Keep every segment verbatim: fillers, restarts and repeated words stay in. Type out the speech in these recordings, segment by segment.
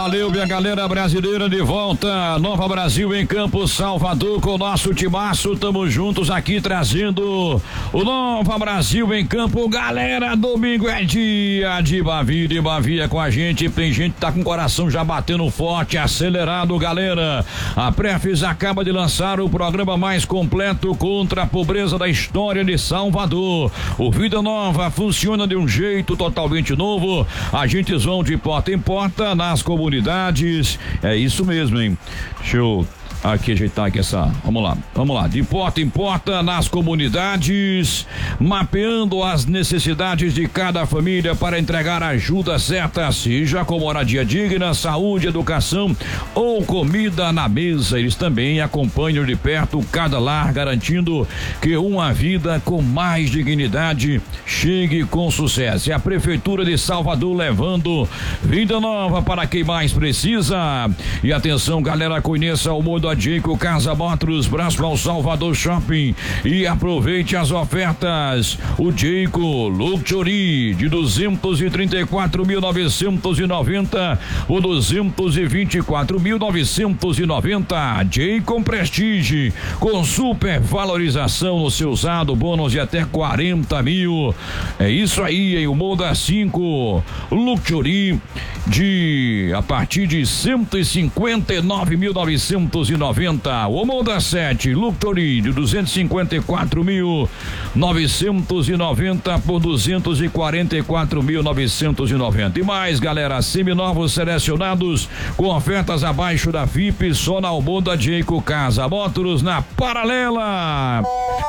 valeu, minha galera brasileira de volta. Nova Brasil em Campo Salvador com o nosso timaço. Tamo juntos aqui trazendo o Nova Brasil em Campo. Galera, domingo é dia de Bavi, de Bavia com a gente. Tem gente que tá com o coração já batendo forte, acelerado, galera. A Prefis acaba de lançar o programa mais completo contra a pobreza da história de Salvador. O Vida Nova funciona de um jeito totalmente novo. Agentes vão de porta em porta nas comunidades. É isso mesmo, hein? Deixa eu aqui ajeitar aqui essa, vamos lá, vamos lá, de porta em porta nas comunidades, mapeando as necessidades de cada família para entregar ajuda certa, seja com moradia digna, saúde, educação ou comida na mesa. Eles também acompanham de perto cada lar, garantindo que uma vida com mais dignidade chegue com sucesso. E a Prefeitura de Salvador levando vida nova para quem mais precisa. E atenção, galera, conheça o Modo Jayco Casa Motors, próximo ao Salvador Shopping, e aproveite as ofertas. O Jayco Luxury de duzentos e trinta e quatro mil novecentos e noventa por duzentos e vinte e quatro mil novecentos e noventa. Jayco Prestige com super valorização no seu usado, bônus de até quarenta mil. É isso aí, hein? O Moda cinco Luxury de a partir de cento e cinquenta e nove mil novecentos e noventa. O Moda sete Luxury de duzentos e cinquenta e quatro mil novecentos e noventa por duzentos e quarenta e quatro mil novecentos e noventa. E mais, galera, seminovos selecionados com ofertas abaixo da F I P só na Moda Jayco Casa Motors, na Paralela.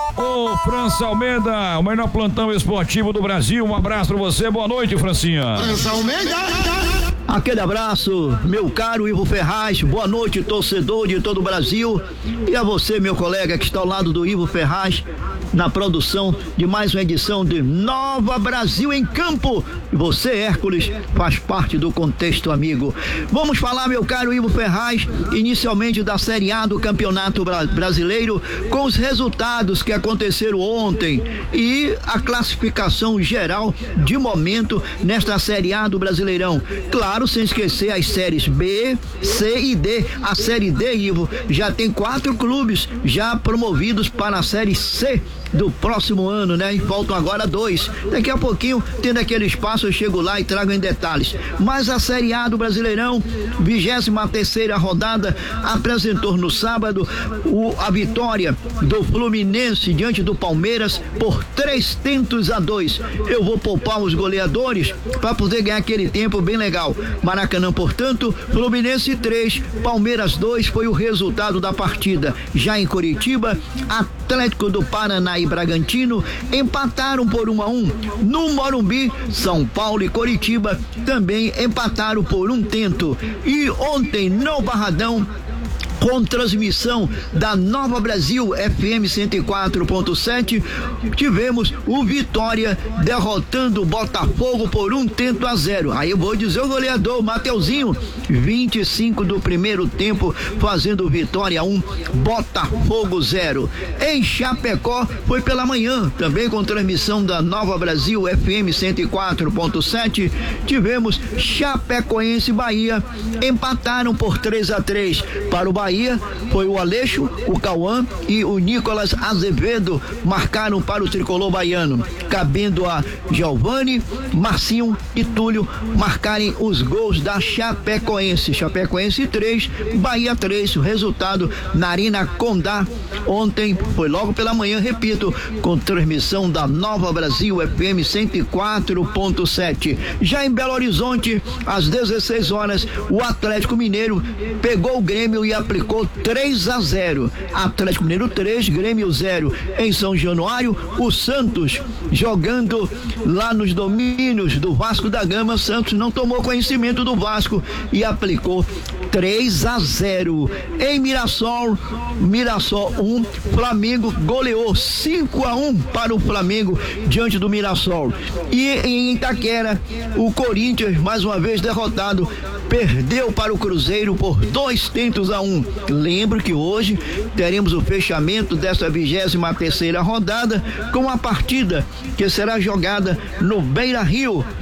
Ô, França Almeida, o melhor plantão esportivo do Brasil. Um abraço pra você, boa noite, Francinha. França Almeida. Aquele abraço, meu caro Ivo Ferraz, boa noite, torcedor de todo o Brasil, e a você, meu colega, que está ao lado do Ivo Ferraz, na produção de mais uma edição de Nova Brasil em Campo. E você, Hércules, faz parte do contexto, amigo. Vamos falar, meu caro Ivo Ferraz, inicialmente da Série A do Campeonato Brasileiro, com os resultados que aconteceram ontem e a classificação geral de momento nesta Série A do Brasileirão. Claro, sem esquecer as séries B, C e D. A Série D, Ivo, já tem quatro clubes já promovidos para a Série C do próximo ano, né? E faltam agora dois. Daqui a pouquinho, tendo aquele espaço, eu chego lá e trago em detalhes. Mas a Série A do Brasileirão, vigésima terceira rodada, apresentou no sábado o, a vitória do Fluminense diante do Palmeiras por três tentos a dois. Eu vou poupar os goleadores para poder ganhar aquele tempo bem legal. Maracanã, portanto, Fluminense três, Palmeiras dois foi o resultado da partida. Já em Curitiba, Atlético do Paraná e Bragantino empataram por um a um. No Morumbi, São Paulo e Coritiba também empataram por um tento. E ontem no Barradão, com transmissão da Nova Brasil F M cento e quatro ponto sete, tivemos o Vitória derrotando o Botafogo por um tento a zero. Aí eu vou dizer o goleador, o Mateuzinho, vinte e cinco do primeiro tempo, fazendo Vitória um, Botafogo zero. Em Chapecó, foi pela manhã, também com transmissão da Nova Brasil F M cento e quatro ponto sete, tivemos Chapecoense e Bahia, empataram por três a três. Para o Bahia, foi o Aleixo, o Cauã e o Nicolas Azevedo marcaram para o tricolor baiano, cabendo a Giovani, Marcinho e Túlio marcarem os gols da Chapecoense. Chapecoense três, Bahia três, o resultado na Arena Condá. Ontem foi logo pela manhã, repito, com transmissão da Nova Brasil F M cento e quatro ponto sete. Já em Belo Horizonte, às dezesseis horas, o Atlético Mineiro pegou o Grêmio e aplicou três a zero. Atlético Mineiro três, Grêmio zero. Em São Januário, o Santos jogando lá nos domínios do Vasco da Gama. Santos não tomou conhecimento do Vasco e aplicou três a zero. Em Mirassol, Mirassol um, Flamengo goleou cinco a um para o Flamengo diante do Mirassol. E em Itaquera, o Corinthians, mais uma vez derrotado, perdeu para o Cruzeiro por dois tentos a um. Lembro que hoje teremos o fechamento dessa vigésima terceira rodada com a partida que será jogada no Beira-Rio,